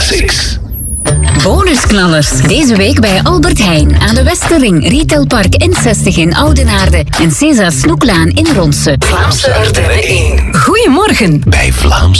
6. Bonusknallers. Deze week bij Albert Heijn aan de Westerring, Retailpark N60 in Oudenaarde en César Snoeklaan in Ronse. Vlaamse Ardennen 1. Goedemorgen. Bij Vlaamse